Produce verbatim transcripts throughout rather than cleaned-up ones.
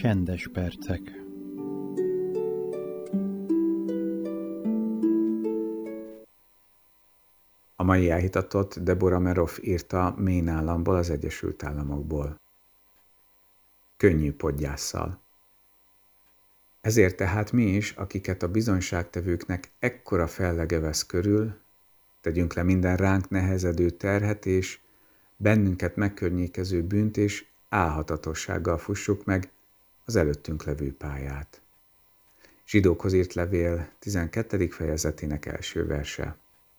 Csendes percek. A mai elhitatott Deborah Meroff írta Maine államból, az Egyesült Államokból. Könnyű podgyásszal. Ezért tehát mi is, akiket a bizonyságtevőknek ekkora fellege vesz körül, tegyünk le minden ránk nehezedő terhet, és bennünket megkörnyékező bűnt, és álhatatossággal fussuk meg az előttünk levő pályát. Zsidókhoz írt levél tizenkettedik fejezetének első verse.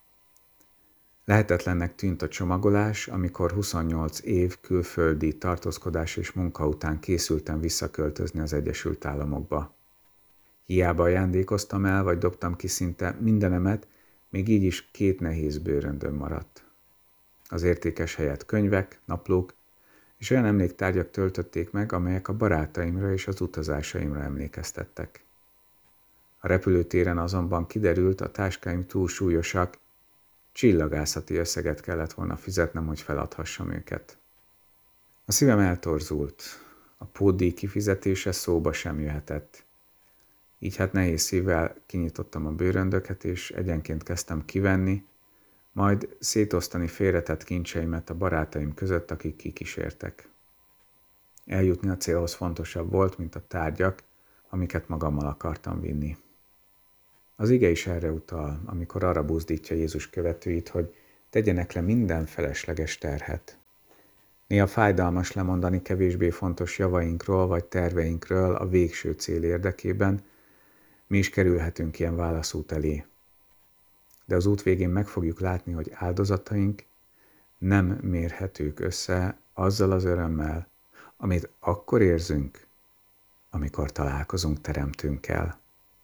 Lehetetlennek tűnt a csomagolás, amikor huszonnyolc év külföldi tartózkodás és munka után készültem visszaköltözni az Egyesült Államokba. Hiába ajándékoztam el, vagy dobtam ki szinte mindenemet, még így is két nehéz bőröndöm maradt. Az értékes helyet könyvek, naplók és olyan emléktárgyak töltötték meg, amelyek a barátaimra és az utazásaimra emlékeztettek. A repülőtéren azonban kiderült, a táskáim túl súlyosak, csillagászati összeget kellett volna fizetnem, hogy feladhassam őket. A szívem eltorzult, a pótdíj kifizetése szóba sem jöhetett. Így hát nehéz szívvel kinyitottam a bőröndöket, és egyenként kezdtem kivenni, majd szétosztani félretett kincseimet a barátaim között, akik kikísértek. Eljutni a célhoz fontosabb volt, mint a tárgyak, amiket magammal akartam vinni. Az ige is erre utal, amikor arra buzdítja Jézus követőit, hogy tegyenek le minden felesleges terhet. Néha fájdalmas lemondani kevésbé fontos javainkról vagy terveinkről a végső cél érdekében, mi is kerülhetünk ilyen válaszút elé. De az út végén meg fogjuk látni, hogy áldozataink nem mérhetők össze azzal az örömmel, amit akkor érzünk, amikor találkozunk Teremtőnkkel.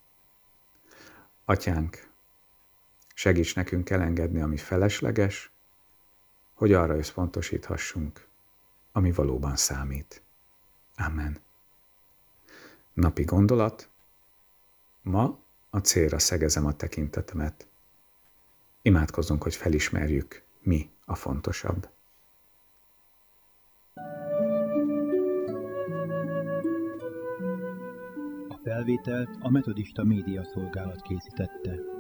Atyánk, segíts nekünk elengedni, ami felesleges, hogy arra összpontosíthassunk, ami valóban számít. Amen. Napi gondolat. Ma a célra szegezem a tekintetemet. Imádkozzunk, hogy felismerjük, mi a fontosabb. A felvételt a Metodista Média Szolgálat készítette.